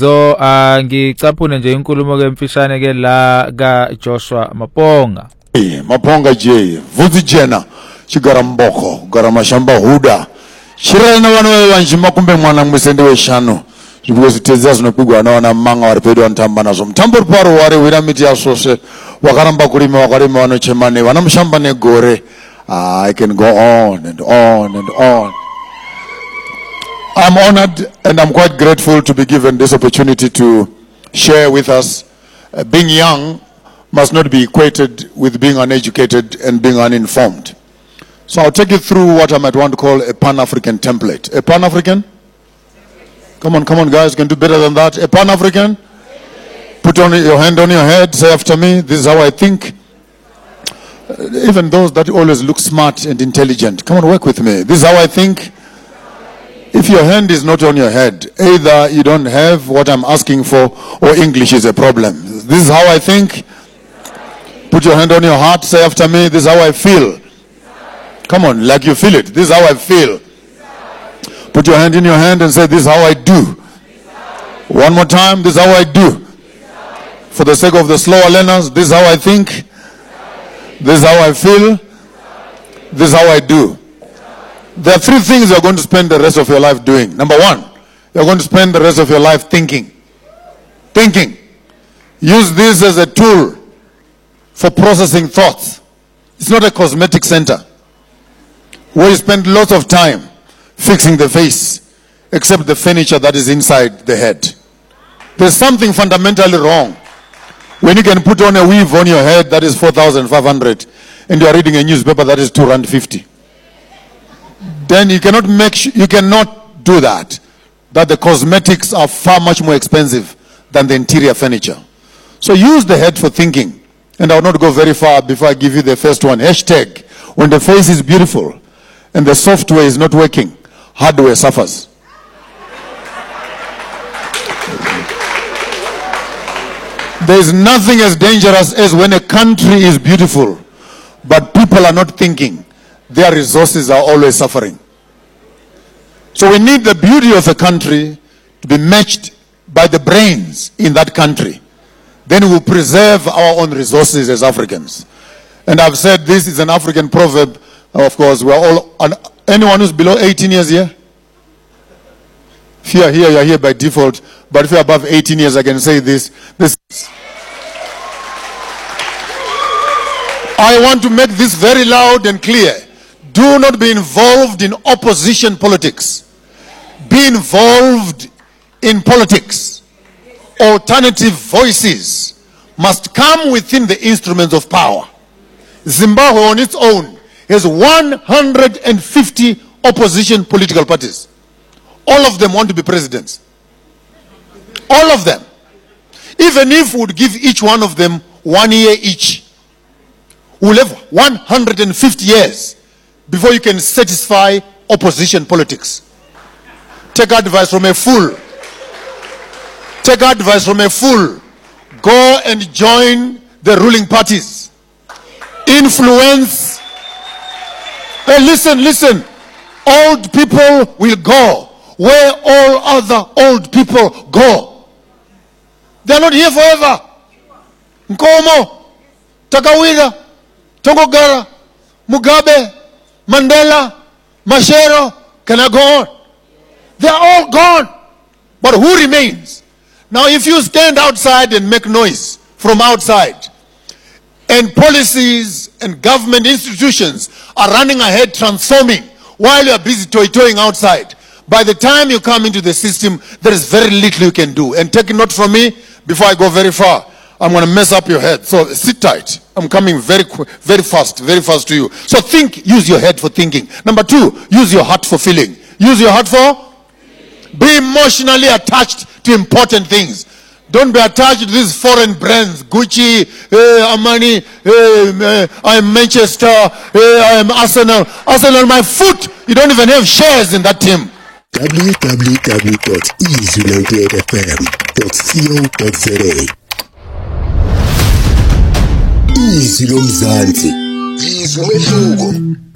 So ngicaphune nje inkulumo ke emfishane ke la ka Joshua Maponga. Maponga J, vuzi jena, chigaramboko, garamashamba huda. Shirana wano wanjima kumbe mwana mwesende we shano. Because tezia sunapigwa na wana manga waripedo antamba nazo. Mtambo paro ware wiramiti ya sose. Wakaramba kurima wano chemane. Wanamshamba ne gore. I can go on and on and on. I'm honored and I'm quite grateful to be given this opportunity to share with us. Being young must not be equated with being uneducated and being uninformed. So I'll take you through what I might want to call a Pan-African template. A Pan-African? Come on guys, you can do better than that. A Pan-African? Put on your hand on your head, say after me, this is how I think. Even those that always look smart and intelligent, come on, work with me. This is how I think. If your hand is not on your head, either you don't have what I'm asking for or English is a problem. This is how I think. Put your hand on your heart, say after me, this is how I feel. Come on, like you feel it. This is how I feel. Put your hand in your hand and say, this is how I do. One more time, this is how I do. For the sake of the slower learners, this is how I think. This is how I feel. This is how I do. There are three things you're going to spend the rest of your life doing. Number one, you're going to spend the rest of your life thinking. Thinking. Use this as a tool for processing thoughts. It's not a cosmetic center where you spend lots of time fixing the face, except the furniture that is inside the head. There's something fundamentally wrong when you can put on a weave on your head that is 4,500 and you are reading a newspaper that is 250. Then you cannot do that. That the cosmetics are far much more expensive than the interior furniture. So use the head for thinking. And I will not go very far before I give you the first one. Hashtag, when the face is beautiful and the software is not working, hardware suffers. There is nothing as dangerous as when a country is beautiful, but people are not thinking. Their resources are always suffering. So we need the beauty of a country to be matched by the brains in that country. Then we will preserve our own resources as Africans. And I've said this is an African proverb. Of course, we're all, anyone who's below 18 years here? If you are here, you're here by default. But if you're above 18 years, I can say this. I want to make this very loud and clear. Do not be involved in opposition politics. Be involved in politics. Alternative voices must come within the instruments of power. Zimbabwe on its own has 150 opposition political parties. All of them want to be presidents. All of them. Even if we would give each one of them 1 year each, we'll have 150 years before you can satisfy opposition politics. Take advice from a fool. Take advice from a fool. Go and join the ruling parties. Influence. Hey, listen. Old people will go where all other old people go. They're not here forever. Nkomo, Takawira, Tongogara, Mugabe, Mandela, Machero, can I go on? They're all gone. But who remains? Now if you stand outside and make noise from outside, and policies and government institutions are running ahead transforming while you are busy toying outside, by the time you come into the system, there is very little you can do. And take a note from me before I go very far. I'm going to mess up your head. So sit tight. I'm coming very fast to you. So think, use your head for thinking. Number two, use your heart for feeling. Use your heart for? Be emotionally attached to important things. Don't be attached to these foreign brands. Gucci, Armani, I'm Manchester, I'm Arsenal. Arsenal, my foot. You don't even have shares in that team. www.easyunitedfm.co.za Easy Lomzansi. Easy Umehluko.